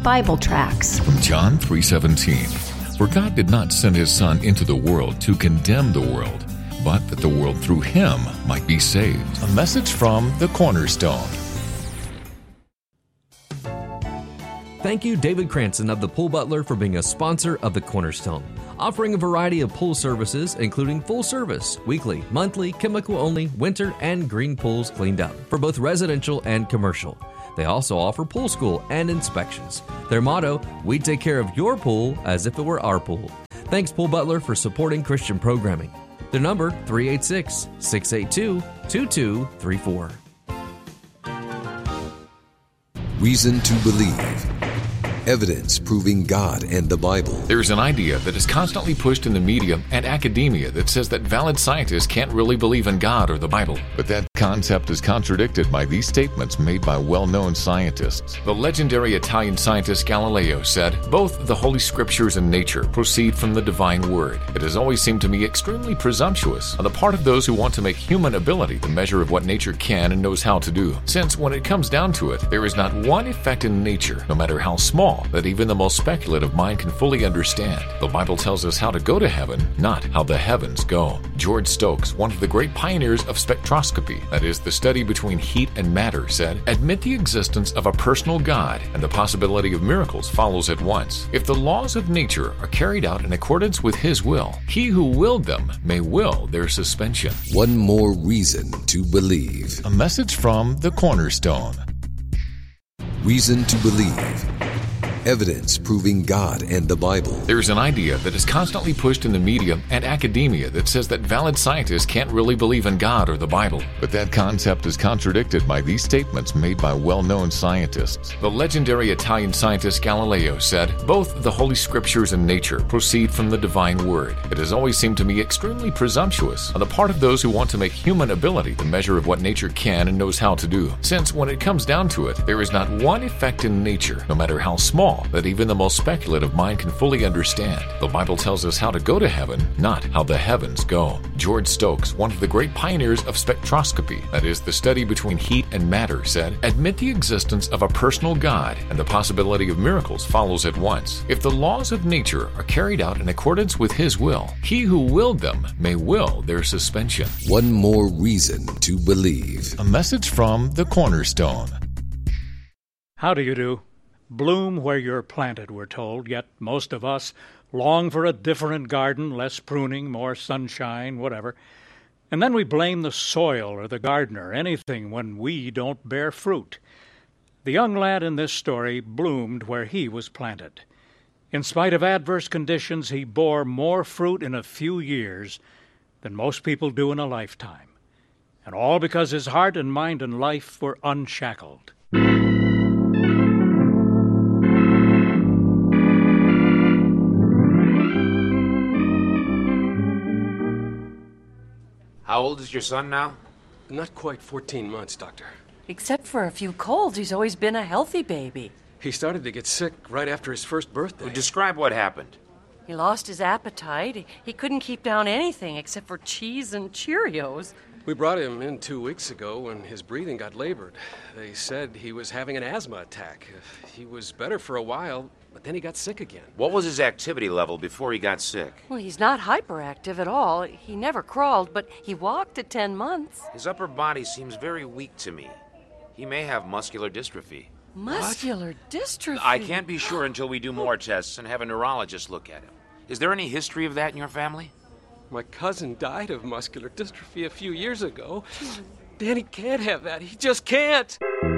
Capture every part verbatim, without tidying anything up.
Bible Tracts. From John three seventeen. For God did not send his Son into the world to condemn the world, but that the world through him might be saved. A message from the Cornerstone. Thank you, David Cranston of the Pool Butler, for being a sponsor of the Cornerstone, offering a variety of pool services, including full service, weekly, monthly, chemical-only, winter, and green pools cleaned up for both residential and commercial. They also offer pool school and inspections. Their motto, we take care of your pool as if it were our pool. Thanks, Pool Butler, for supporting Christian programming. Their number, three eight six, six eight two, two two three four. Reason to believe. Evidence proving God and the Bible. There's an idea that is constantly pushed in the media and academia that says that valid scientists can't really believe in God or the Bible. But that concept is contradicted by these statements made by well-known scientists. The legendary Italian scientist Galileo said, "Both the Holy Scriptures and nature proceed from the divine word." It has always seemed to me extremely presumptuous on the part of those who want to make human ability the measure of what nature can and knows how to do. Since when it comes down to it, there is not one effect in nature, no matter how small, that even the most speculative mind can fully understand. The Bible tells us how to go to heaven, not how the heavens go. George Stokes, one of the great pioneers of spectroscopy, that is, the study between heat and matter, said, "Admit the existence of a personal God, and the possibility of miracles follows at once. If the laws of nature are carried out in accordance with His will, He who willed them may will their suspension." One more reason to believe. A message from the Cornerstone. Reason to believe. Evidence proving God and the Bible. There's an idea that is constantly pushed in the media and academia that says that valid scientists can't really believe in God or the Bible. But that concept is contradicted by these statements made by well-known scientists. The legendary Italian scientist Galileo said, "Both the Holy Scriptures and nature proceed from the divine word." It has always seemed to me extremely presumptuous on the part of those who want to make human ability the measure of what nature can and knows how to do. Since when it comes down to it, there is not one effect in nature, no matter how small, that even the most speculative mind can fully understand. The Bible tells us how to go to heaven, not how the heavens go. George Stokes, one of the great pioneers of spectroscopy, that is, the study between heat and matter, said, "Admit the existence of a personal God, and the possibility of miracles follows at once. If the laws of nature are carried out in accordance with His will, He who willed them may will their suspension." One more reason to believe. A message from the Cornerstone. How do you do? Bloom where you're planted, we're told, yet most of us long for a different garden, less pruning, more sunshine, whatever. And then we blame the soil or the gardener, anything, when we don't bear fruit. The young lad in this story bloomed where he was planted. In spite of adverse conditions, he bore more fruit in a few years than most people do in a lifetime. And all because his heart and mind and life were unshackled. How old is your son now? Not quite fourteen months, Doctor. Except for a few colds, he's always been a healthy baby. He started to get sick right after his first birthday. Well, describe what happened. He lost his appetite. He couldn't keep down anything except for cheese and Cheerios. We brought him in two weeks ago when his breathing got labored. They said he was having an asthma attack. He was better for a while, but then he got sick again. What was his activity level before he got sick? Well, he's not hyperactive at all. He never crawled, but he walked at ten months. His upper body seems very weak to me. He may have muscular dystrophy. Muscular what? dystrophy? I can't be sure until we do more tests and have a neurologist look at him. Is there any history of that in your family? My cousin died of muscular dystrophy a few years ago. Danny can't have that. He just can't.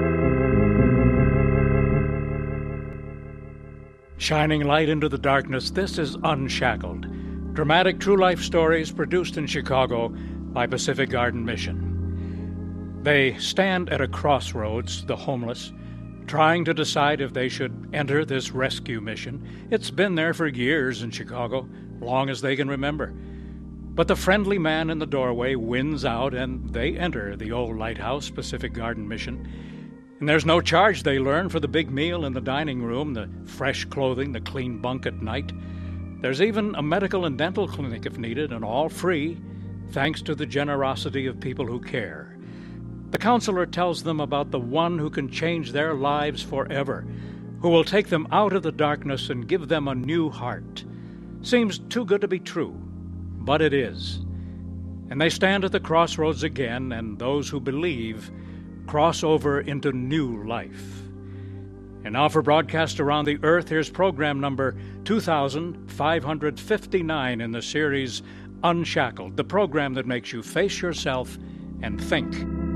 Shining light into the darkness, this is Unshackled. Dramatic true life stories produced in Chicago by Pacific Garden Mission. They stand at a crossroads, the homeless, trying to decide if they should enter this rescue mission. It's been there for years in Chicago, long as they can remember. But the friendly man in the doorway wins out, and they enter the old lighthouse, Pacific Garden Mission. And there's no charge, they learn, for the big meal in the dining room, the fresh clothing, the clean bunk at night. There's even a medical and dental clinic if needed, and all free, thanks to the generosity of people who care. The counselor tells them about the one who can change their lives forever, who will take them out of the darkness and give them a new heart. Seems too good to be true, but it is. And they stand at the crossroads again, and those who believe cross over into new life. And now for broadcast around the earth, here's program number two thousand five hundred fifty-nine in the series Unshackled, the program that makes you face yourself and think.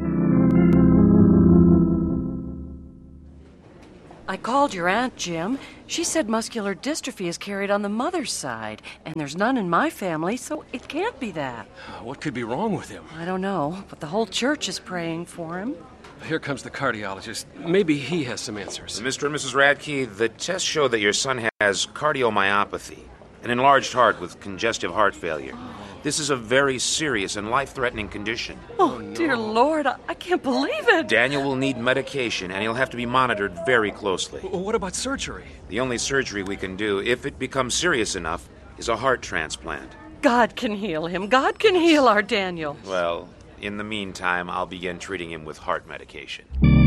I called your aunt, Jim. She said muscular dystrophy is carried on the mother's side, and there's none in my family, so it can't be that. What could be wrong with him? I don't know, but the whole church is praying for him. Here comes the cardiologist. Maybe he has some answers. Mister and Missus Radke, the tests show that your son has cardiomyopathy, an enlarged heart with congestive heart failure. This is a very serious and life-threatening condition. Oh, no. Dear Lord, I, I can't believe it. Daniel will need medication, and he'll have to be monitored very closely. Well, what about surgery? The only surgery we can do, if it becomes serious enough, is a heart transplant. God can heal him. God can heal our Daniel. Well, in the meantime, I'll begin treating him with heart medication.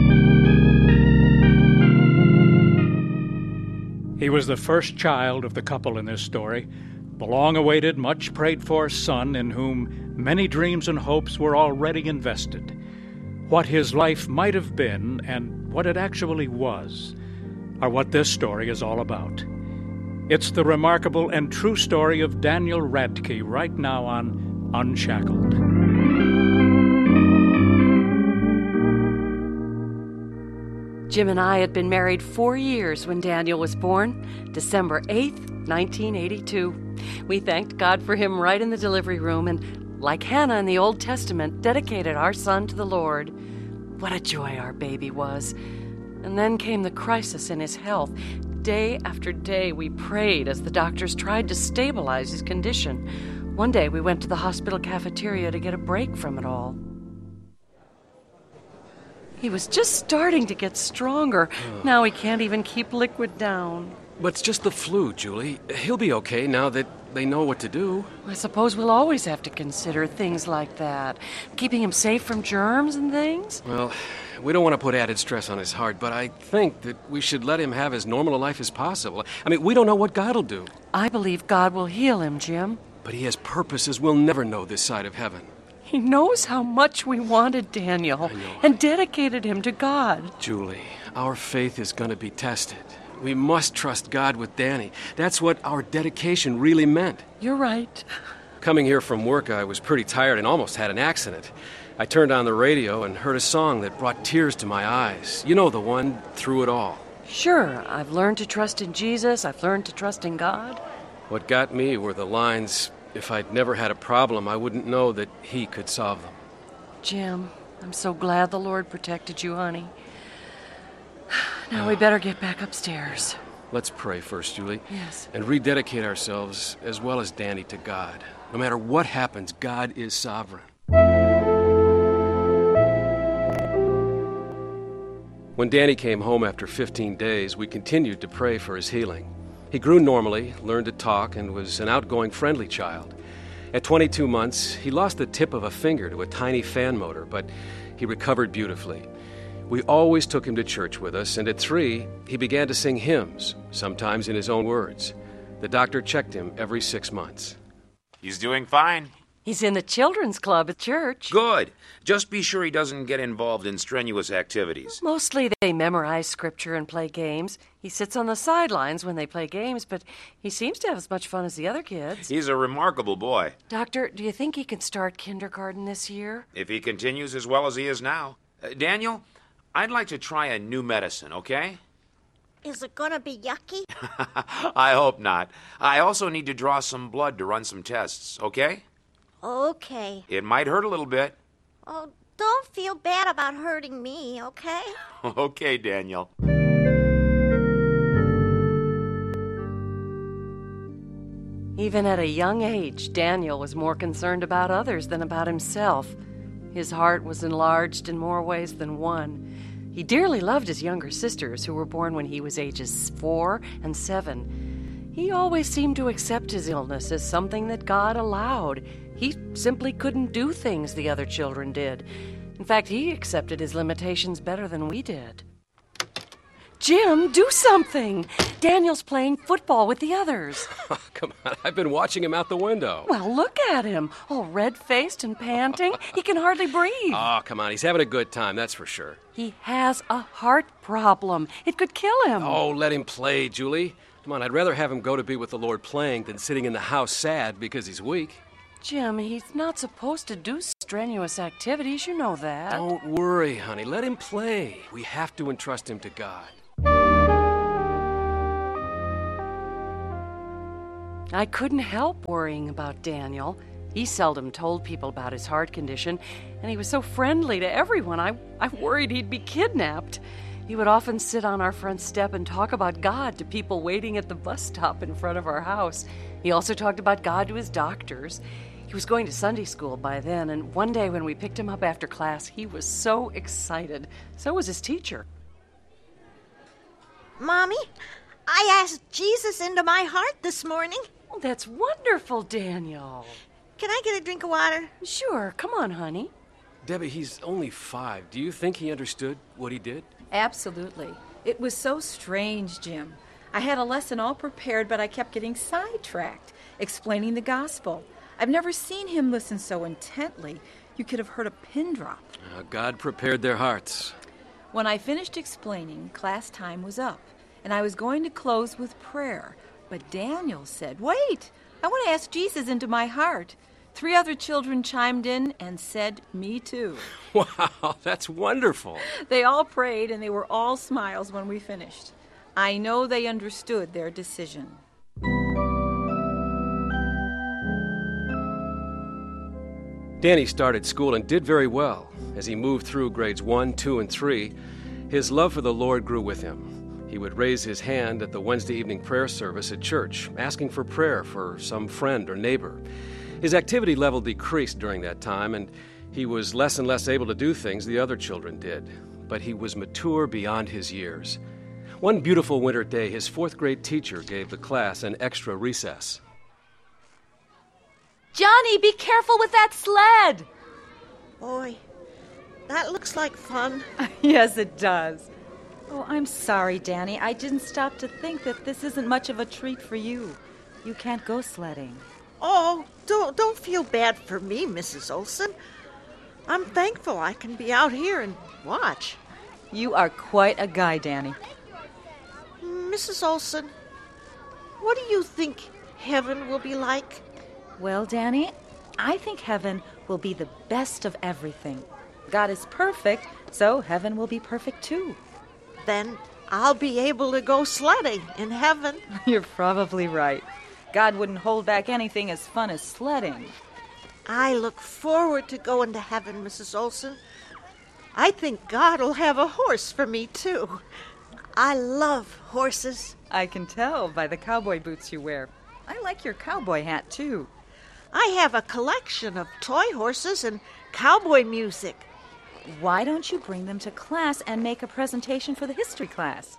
He was the first child of the couple in this story, the long-awaited, much-prayed-for son in whom many dreams and hopes were already invested. What his life might have been and what it actually was are what this story is all about. It's the remarkable and true story of Daniel Radke right now on Unshackled. Jim and I had been married four years when Daniel was born, December eighth, nineteen eighty-two. We thanked God for him right in the delivery room and, like Hannah in the Old Testament, dedicated our son to the Lord. What a joy our baby was. And then came the crisis in his health. Day after day we prayed as the doctors tried to stabilize his condition. One day we went to the hospital cafeteria to get a break from it all. He was just starting to get stronger. Now he can't even keep liquid down. But it's just the flu, Julie. He'll be okay now that they know what to do. I suppose we'll always have to consider things like that. Keeping him safe from germs and things. Well, we don't want to put added stress on his heart, but I think that we should let him have as normal a life as possible. I mean, we don't know what God will do. I believe God will heal him, Jim. But he has purposes we'll never know this side of heaven. He knows how much we wanted Daniel and dedicated him to God. Julie, our faith is going to be tested. We must trust God with Danny. That's what our dedication really meant. You're right. Coming here from work, I was pretty tired and almost had an accident. I turned on the radio and heard a song that brought tears to my eyes. You know the one, Through It All. Sure, I've learned to trust in Jesus. I've learned to trust in God. What got me were the lines, if I'd never had a problem, I wouldn't know that he could solve them. Jim, I'm so glad the Lord protected you, honey. Now we better get back upstairs. Let's pray first, Julie. Yes. And rededicate ourselves, as well as Danny, to God. No matter what happens, God is sovereign. When Danny came home after fifteen days, we continued to pray for his healing. He grew normally, learned to talk, and was an outgoing, friendly child. At twenty-two months, he lost the tip of a finger to a tiny fan motor, but he recovered beautifully. We always took him to church with us, and at three, he began to sing hymns, sometimes in his own words. The doctor checked him every six months. He's doing fine. He's in the children's club at church. Good. Just be sure he doesn't get involved in strenuous activities. Mostly they memorize scripture and play games. He sits on the sidelines when they play games, but he seems to have as much fun as the other kids. He's a remarkable boy. Doctor, do you think he can start kindergarten this year? If he continues as well as he is now. Uh, Daniel, I'd like to try a new medicine, okay? Is it gonna be yucky? I hope not. I also need to draw some blood to run some tests, okay? Okay. It might hurt a little bit. Oh, don't feel bad about hurting me, okay? Okay, Daniel. Even at a young age, Daniel was more concerned about others than about himself. His heart was enlarged in more ways than one. He dearly loved his younger sisters, who were born when he was ages four and seven. He always seemed to accept his illness as something that God allowed. He simply couldn't do things the other children did. In fact, he accepted his limitations better than we did. Jim, do something. Daniel's playing football with the others. Come on, I've been watching him out the window. Well, look at him, all red-faced and panting. He can hardly breathe. Oh, come on, he's having a good time, that's for sure. He has a heart problem. It could kill him. Oh, let him play, Julie. Come on, I'd rather have him go to be with the Lord playing than sitting in the house sad because he's weak. Jim, he's not supposed to do strenuous activities. You know that. Don't worry, honey. Let him play. We have to entrust him to God. I couldn't help worrying about Daniel. He seldom told people about his heart condition, and he was so friendly to everyone. I, I worried he'd be kidnapped. He would often sit on our front step and talk about God to people waiting at the bus stop in front of our house. He also talked about God to his doctors. He was going to Sunday school by then, and one day when we picked him up after class, he was so excited. So was his teacher. Mommy, I asked Jesus into my heart this morning. Oh, that's wonderful, Daniel. Can I get a drink of water? Sure. Come on, honey. Debbie, he's only five. Do you think he understood what he did? Absolutely. It was so strange, Jim. I had a lesson all prepared, but I kept getting sidetracked, explaining the gospel. I've never seen him listen so intently. You could have heard a pin drop. Uh, God prepared their hearts. When I finished explaining, class time was up, and I was going to close with prayer. But Daniel said, "Wait, I want to ask Jesus into my heart." Three other children chimed in and said, "Me too." Wow, that's wonderful. They all prayed, and they were all smiles when we finished. I know they understood their decision. Danny started school and did very well. As he moved through grades one, two, and three, his love for the Lord grew with him. He would raise his hand at the Wednesday evening prayer service at church, asking for prayer for some friend or neighbor. His activity level decreased during that time, and he was less and less able to do things the other children did. But he was mature beyond his years. One beautiful winter day, his fourth grade teacher gave the class an extra recess. Johnny, be careful with that sled! Boy, that looks like fun. Yes, it does. Oh, I'm sorry, Danny. I didn't stop to think that this isn't much of a treat for you. You can't go sledding. Oh, don't, don't feel bad for me, Missus Olson. I'm thankful I can be out here and watch. You are quite a guy, Danny. Missus Olson, what do you think heaven will be like? Well, Danny, I think heaven will be the best of everything. God is perfect, so heaven will be perfect too. Then I'll be able to go sledding in heaven. You're probably right. God wouldn't hold back anything as fun as sledding. I look forward to going to heaven, Missus Olson. I think God will have a horse for me, too. I love horses. I can tell by the cowboy boots you wear. I like your cowboy hat, too. I have a collection of toy horses and cowboy music. Why don't you bring them to class and make a presentation for the history class?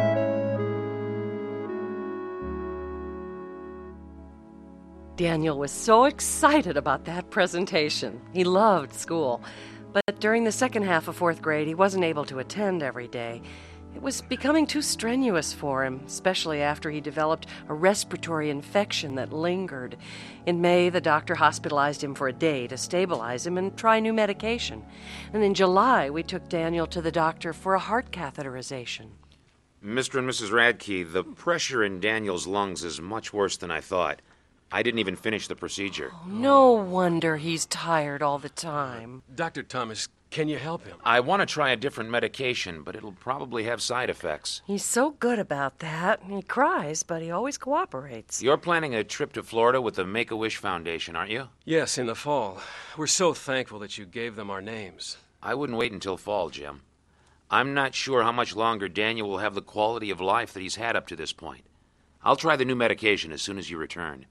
Daniel was so excited about that presentation. He loved school. But during the second half of fourth grade, he wasn't able to attend every day. It was becoming too strenuous for him, especially after he developed a respiratory infection that lingered. In May, the doctor hospitalized him for a day to stabilize him and try new medication. And in July, we took Daniel to the doctor for a heart catheterization. Mister and Missus Radke, the pressure in Daniel's lungs is much worse than I thought. I didn't even finish the procedure. Oh, no wonder he's tired all the time. Doctor Thomas, can you help him? I want to try a different medication, but it'll probably have side effects. He's so good about that. He cries, but he always cooperates. You're planning a trip to Florida with the Make-A-Wish Foundation, aren't you? Yes, in the fall. We're so thankful that you gave them our names. I wouldn't wait until fall, Jim. I'm not sure how much longer Daniel will have the quality of life that he's had up to this point. I'll try the new medication as soon as you return.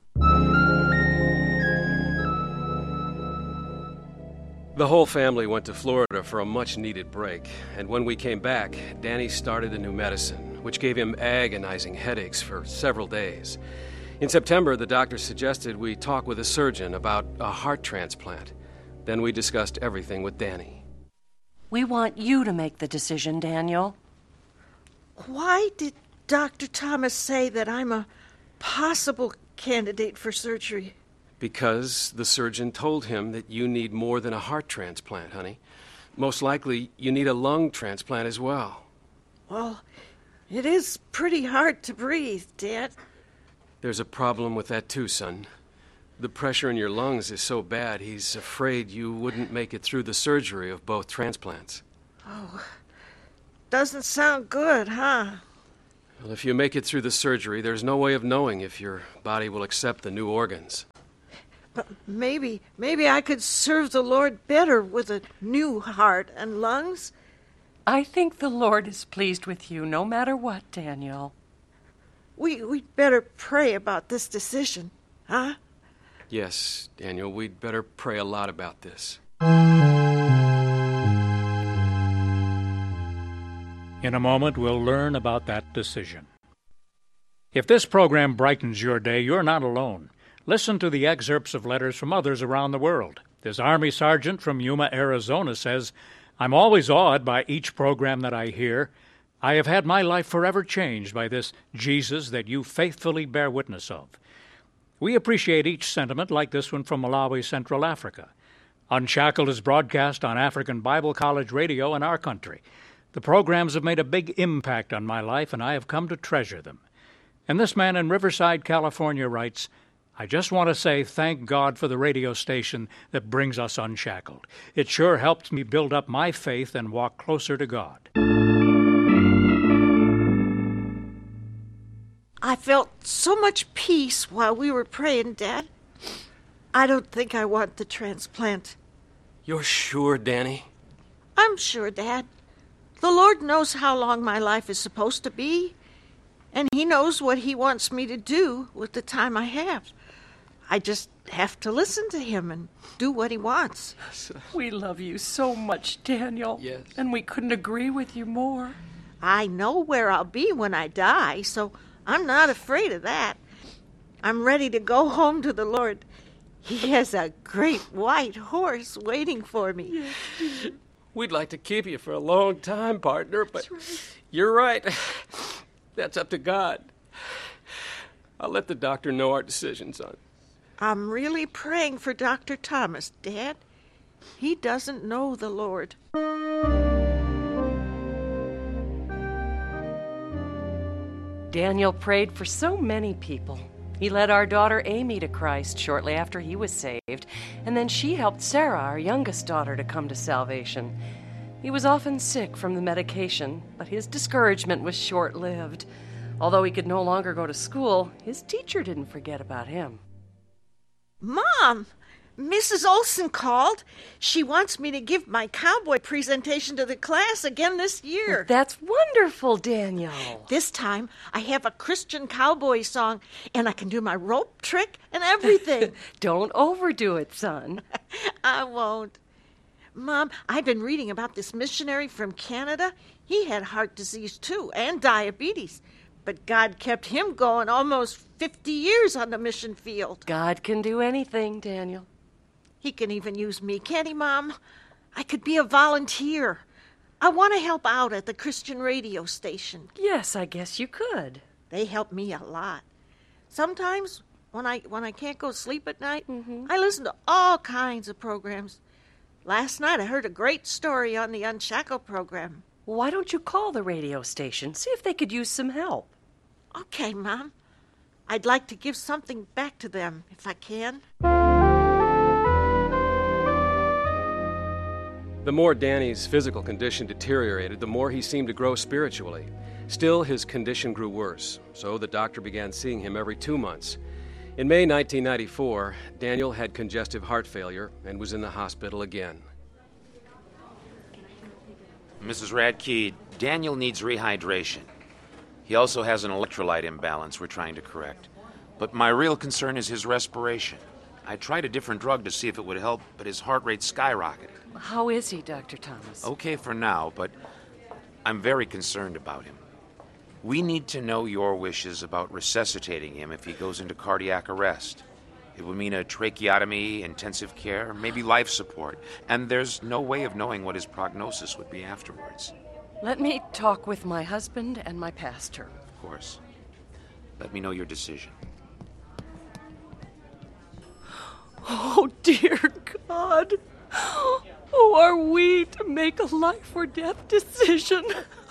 The whole family went to Florida for a much-needed break, and when we came back, Danny started the new medicine, which gave him agonizing headaches for several days. In September, the doctor suggested we talk with a surgeon about a heart transplant. Then we discussed everything with Danny. We want you to make the decision, Daniel. Why did Doctor Thomas say that I'm a possible candidate for surgery? Because the surgeon told him that you need more than a heart transplant, honey. Most likely, you need a lung transplant as well. Well, it is pretty hard to breathe, Dad. There's a problem with that too, son. The pressure in your lungs is so bad, he's afraid you wouldn't make it through the surgery of both transplants. Oh, doesn't sound good, huh? Well, if you make it through the surgery, there's no way of knowing if your body will accept the new organs. But maybe, maybe I could serve the Lord better with a new heart and lungs. I think the Lord is pleased with you no matter what, Daniel. We, we'd better pray about this decision, huh? Yes, Daniel, we'd better pray a lot about this. In a moment, we'll learn about that decision. If this program brightens your day, you're not alone. Listen to the excerpts of letters from others around the world. This Army sergeant from Yuma, Arizona says, "I'm always awed by each program that I hear. I have had my life forever changed by this Jesus that you faithfully bear witness of." We appreciate each sentiment like this one from Malawi, Central Africa. Unshackled is broadcast on African Bible College Radio in our country. The programs have made a big impact on my life, and I have come to treasure them. And this man in Riverside, California writes, "I just want to say thank God for the radio station that brings us Unshackled. It sure helped me build up my faith and walk closer to God." I felt so much peace while we were praying, Dad. I don't think I want the transplant. You're sure, Danny? I'm sure, Dad. The Lord knows how long my life is supposed to be, and He knows what He wants me to do with the time I have. I just have to listen to Him and do what He wants. We love you so much, Daniel. Yes. And we couldn't agree with you more. I know where I'll be when I die, so I'm not afraid of that. I'm ready to go home to the Lord. He has a great white horse waiting for me. We'd like to keep you for a long time, partner, but right. You're right. That's up to God. I'll let the doctor know our decision, son. I'm really praying for Doctor Thomas, Dad. He doesn't know the Lord. Daniel prayed for so many people. He led our daughter Amy to Christ shortly after he was saved, and then she helped Sarah, our youngest daughter, to come to salvation. He was often sick from the medication, but his discouragement was short-lived. Although he could no longer go to school, his teacher didn't forget about him. Mom, Missus Olson called. She wants me to give my cowboy presentation to the class again this year. Well, that's wonderful, Daniel. This time, I have a Christian cowboy song, and I can do my rope trick and everything. Don't overdo it, son. I won't. Mom, I've been reading about this missionary from Canada. He had heart disease, too, and diabetes. But God kept him going almost fifty years on the mission field. God can do anything, Daniel. He can even use me, can't he, Mom? I could be a volunteer. I want to help out at the Christian radio station. Yes, I guess you could. They help me a lot. Sometimes, when I when I can't go to sleep at night, mm-hmm. I listen to all kinds of programs. Last night, I heard a great story on the Unshackled program. Why don't you call the radio station, see if they could use some help? Okay, Mom. I'd like to give something back to them, if I can. The more Danny's physical condition deteriorated, the more he seemed to grow spiritually. Still, his condition grew worse, so the doctor began seeing him every two months. In May nineteen ninety-four, Daniel had congestive heart failure and was in the hospital again. Missus Radke, Daniel needs rehydration. He also has an electrolyte imbalance we're trying to correct. But my real concern is his respiration. I tried a different drug to see if it would help, but his heart rate skyrocketed. How is he, Doctor Thomas? Okay for now, but I'm very concerned about him. We need to know your wishes about resuscitating him if he goes into cardiac arrest. It would mean a tracheotomy, intensive care, maybe life support, and there's no way of knowing what his prognosis would be afterwards. Let me talk with my husband and my pastor. Of course. Let me know your decision. Oh, dear God. Who are we to make a life or death decision?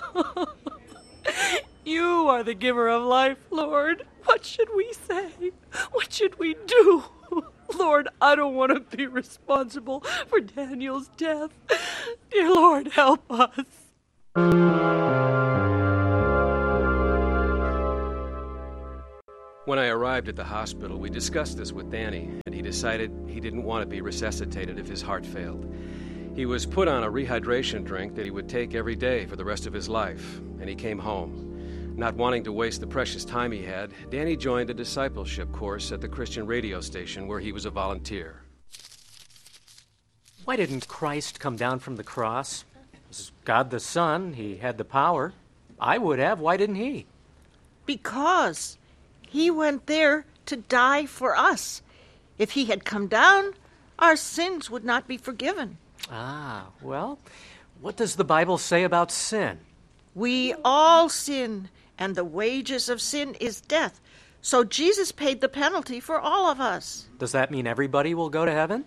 You are the giver of life, Lord. What should we say? What should we do? Lord, I don't want to be responsible for Daniel's death. Dear Lord, help us. When I arrived at the hospital, we discussed this with Danny, and he decided he didn't want to be resuscitated if his heart failed. He was put on a rehydration drink that he would take every day for the rest of his life, and he came home. Not wanting to waste the precious time he had, Danny joined a discipleship course at the Christian radio station where he was a volunteer. Why didn't Christ come down from the cross? As God the Son, he had the power. I would have. Why didn't he? Because he went there to die for us. If he had come down, our sins would not be forgiven. Ah, well, what does the Bible say about sin? We all sin, and the wages of sin is death. So Jesus paid the penalty for all of us. Does that mean everybody will go to heaven?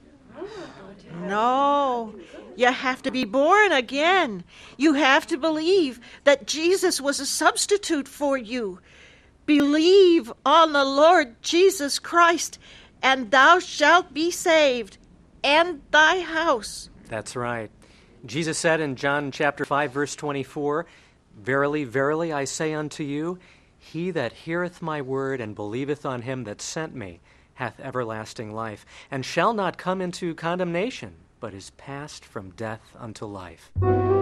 No. You have to be born again. You have to believe that Jesus was a substitute for you. Believe on the Lord Jesus Christ, and thou shalt be saved, and thy house. That's right. Jesus said in John chapter five, verse twenty-four, Verily, verily, I say unto you, he that heareth my word and believeth on him that sent me hath everlasting life, and shall not come into condemnation, but is passed from death unto life.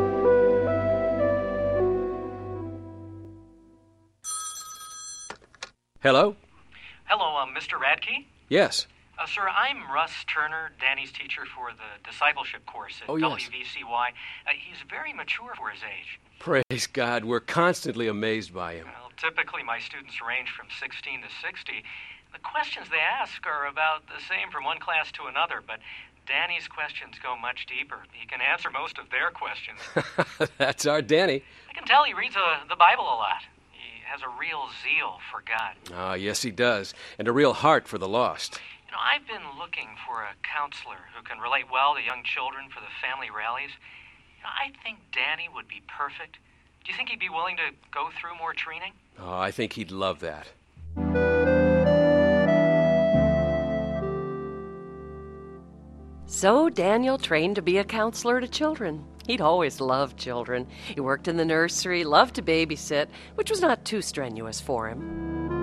Hello? Hello, um, Mister Radke? Yes. Uh, sir, I'm Russ Turner, Danny's teacher for the discipleship course at Oh, yes. W V C Y. Uh, he's very mature for his age. Praise God, we're constantly amazed by him. Well, typically my students range from sixteen to sixty. The questions they ask are about the same from one class to another, but Danny's questions go much deeper. He can answer most of their questions. That's our Danny. I can tell he reads uh, the Bible a lot. He has a real zeal for God. Ah, yes, he does, and a real heart for the lost. You know, I've been looking for a counselor who can relate well to young children for the family rallies. You know, I think Danny would be perfect. Do you think he'd be willing to go through more training? Oh, I think he'd love that. So Daniel trained to be a counselor to children. He'd always loved children. He worked in the nursery, loved to babysit, which was not too strenuous for him.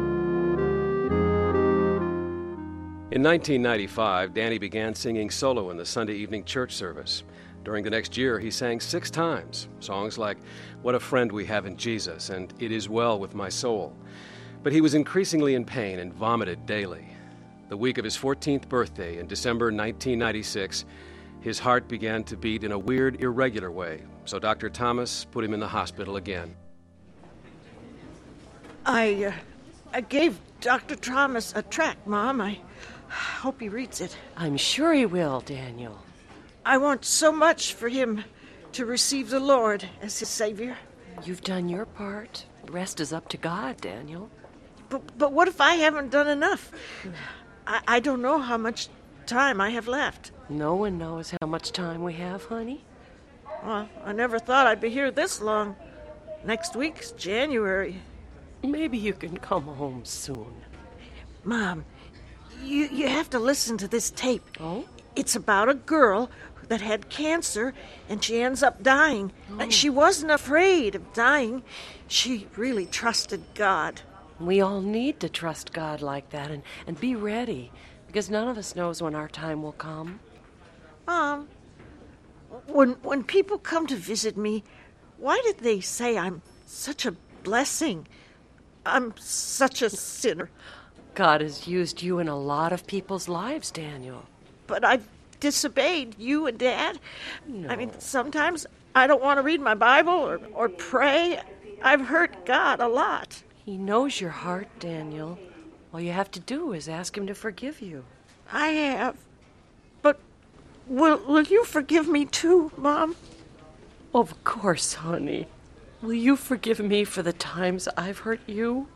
In nineteen ninety-five, Danny began singing solo in the Sunday evening church service. During the next year, he sang six times, songs like What a Friend We Have in Jesus and It Is Well With My Soul. But he was increasingly in pain and vomited daily. The week of his fourteenth birthday in December nineteen ninety-six, his heart began to beat in a weird, irregular way, so Doctor Thomas put him in the hospital again. I, uh, I gave Doctor Thomas a tract, Mom. I hope he reads it. I'm sure he will, Daniel. I want so much for him to receive the Lord as his Savior. You've done your part. The rest is up to God, Daniel. But, but what if I haven't done enough? I, I don't know how much time I have left. No one knows how much time we have, honey. Well, I never thought I'd be here this long. Next week's January. Maybe you can come home soon. Mom, you, you have to listen to this tape. Oh? It's about a girl that had cancer, and she ends up dying. Oh. She wasn't afraid of dying. She really trusted God. We all need to trust God like that and, and be ready, because none of us knows when our time will come. Mom, when, when people come to visit me, why did they say I'm such a blessing? I'm such a sinner. God has used you in a lot of people's lives, Daniel. But I've disobeyed you and Dad. No. I mean, sometimes I don't want to read my Bible or, or pray. I've hurt God a lot. He knows your heart, Daniel. All you have to do is ask him to forgive you. I have. But will, will you forgive me too, Mom? Of course, honey. Will you forgive me for the times I've hurt you?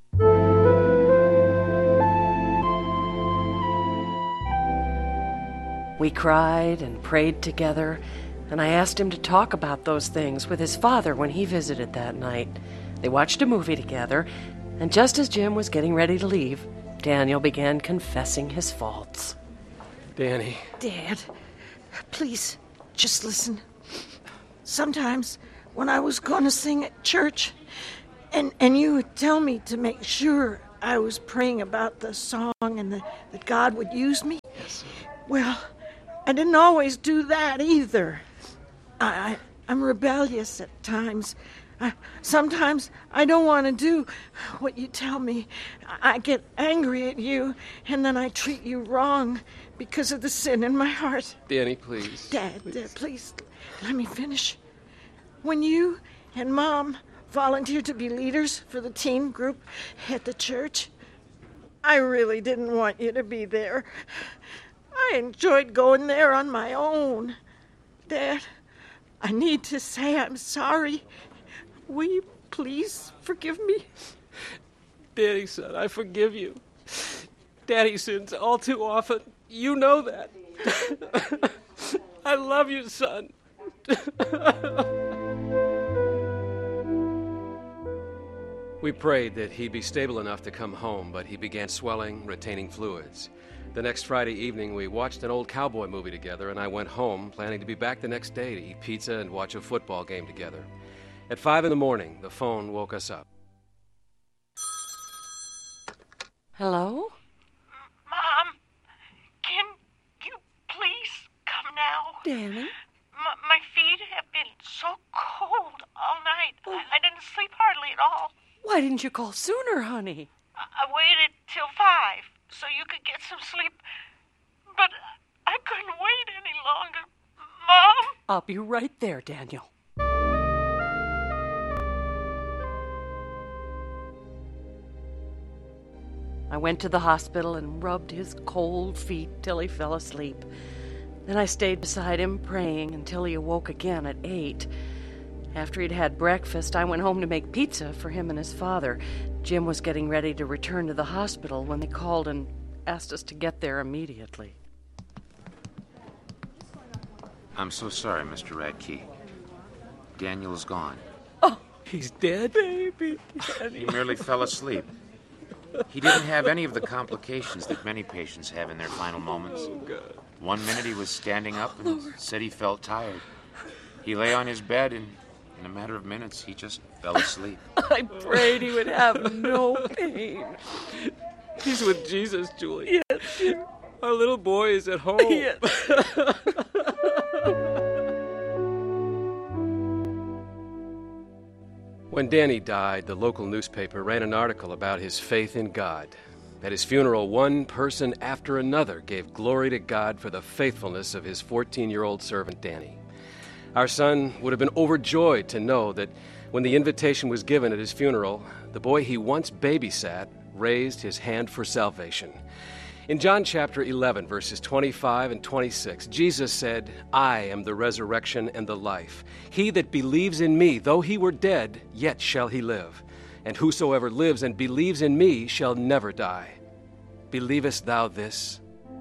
We cried and prayed together, and I asked him to talk about those things with his father when he visited that night. They watched a movie together, and just as Jim was getting ready to leave, Daniel began confessing his faults. Danny. Dad, please, just listen. Sometimes when I was going to sing at church, and, and you would tell me to make sure I was praying about the song and the, that God would use me, yes. Well, I didn't always do that either. I, I, I'm rebellious at times. I, sometimes I don't want to do what you tell me. I, I get angry at you, and then I treat you wrong because of the sin in my heart. Danny, please. Dad, please. Dad, please, let me finish. When you and Mom volunteered to be leaders for the teen group at the church, I really didn't want you to be there. I enjoyed going there on my own. Dad, I need to say I'm sorry. Will you please forgive me? Danny, son, I forgive you. Daddy sins all too often. You know that. I love you, son. We prayed that he'd be stable enough to come home, but he began swelling, retaining fluids. The next Friday evening, we watched an old cowboy movie together, and I went home, planning to be back the next day to eat pizza and watch a football game together. At five in the morning, the phone woke us up. Hello? Mom, can you please come now? Danny? M- my feet have been so cold all night. Oh. I-, I didn't sleep hardly at all. Why didn't you call sooner, honey? I, I waited till five so you could get some sleep, but I couldn't wait any longer. Mom? I'll be right there, Daniel. I went to the hospital and rubbed his cold feet till he fell asleep. Then I stayed beside him, praying until he awoke again at eight. After he'd had breakfast, I went home to make pizza for him and his father. Jim was getting ready to return to the hospital when they called and asked us to get there immediately. I'm so sorry, Mister Radke. Daniel's gone. Oh, he's dead? Baby. He merely fell asleep. He didn't have any of the complications that many patients have in their final moments. Oh, God. One minute he was standing up and Lord. said he felt tired. He lay on his bed, and in a matter of minutes, he just fell asleep. I prayed he would have no pain. He's with Jesus, Julie. Yes, dear. Our little boy is at home. Yes. When Danny died, the local newspaper ran an article about his faith in God. At his funeral, one person after another gave glory to God for the faithfulness of his fourteen-year-old servant, Danny. Our son would have been overjoyed to know that when the invitation was given at his funeral, the boy he once babysat raised his hand for salvation. In John chapter eleven, verses twenty-five and twenty-six, Jesus said, "I am the resurrection and the life. He that believes in me, though he were dead, yet shall he live. And whosoever lives and believes in me shall never die. Believest thou this?"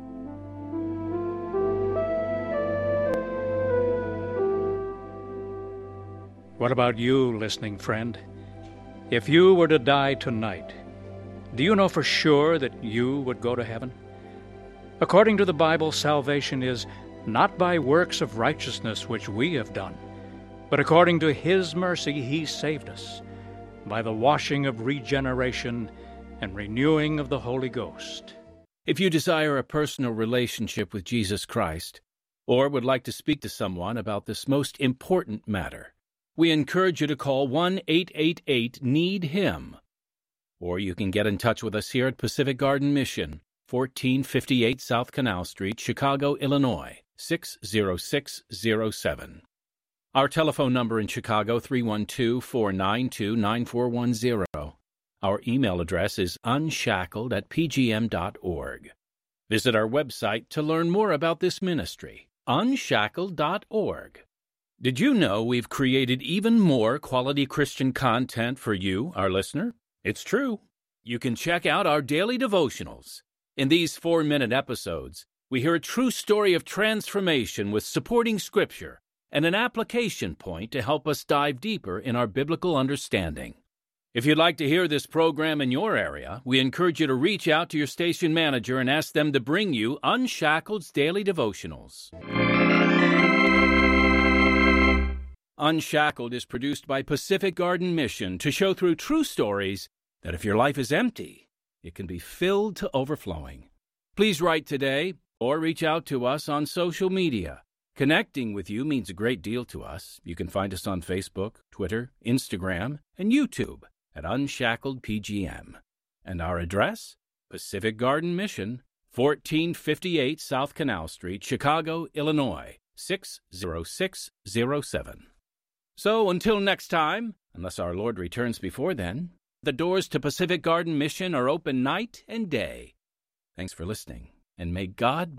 What about you, listening friend? If you were to die tonight, do you know for sure that you would go to heaven? According to the Bible, salvation is not by works of righteousness which we have done, but according to His mercy He saved us, by the washing of regeneration and renewing of the Holy Ghost. If you desire a personal relationship with Jesus Christ, or would like to speak to someone about this most important matter, we encourage you to call one eight eight eight need him. Or you can get in touch with us here at Pacific Garden Mission, fourteen fifty-eight South Canal Street, Chicago, Illinois, six zero six zero seven. Our telephone number in Chicago, three one two, four nine two, nine four one zero. Our email address is unshackled at p g m dot org. Visit our website to learn more about this ministry, unshackled dot org. Did you know we've created even more quality Christian content for you, our listener? It's true. You can check out our daily devotionals. In these four-minute episodes, we hear a true story of transformation with supporting scripture and an application point to help us dive deeper in our biblical understanding. If you'd like to hear this program in your area, we encourage you to reach out to your station manager and ask them to bring you Unshackled's Daily Devotionals. Unshackled is produced by Pacific Garden Mission to show through true stories that if your life is empty, it can be filled to overflowing. Please write today or reach out to us on social media. Connecting with you means a great deal to us. You can find us on Facebook, Twitter, Instagram, and YouTube at Unshackled P G M. And our address? Pacific Garden Mission, fourteen fifty-eight South Canal Street, Chicago, Illinois, six zero six zero seven. So until next time, unless our Lord returns before then, the doors to Pacific Garden Mission are open night and day. Thanks for listening, and may God